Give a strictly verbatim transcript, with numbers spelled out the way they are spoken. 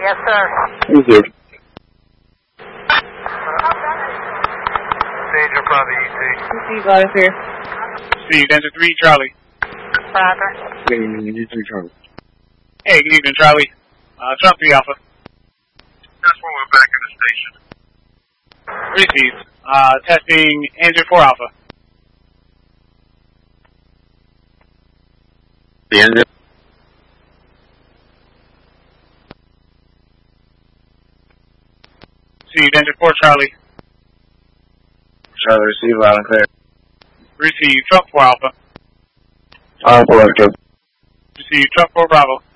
Yes, sir. Received. Danger from the E T. Received, Otis here. Received, Engine three, Charlie. Roger. E three Charlie. Hey, good evening, Charlie. Uh, Trump three Alpha. That's when we're back in the station. Received. Uh, testing Engine four Alpha. The engine. Received, Engine four Charlie. Charlie, receive loud and clear. Received, Trump four Alpha. Alpha, Electro. Received, Trump four Bravo.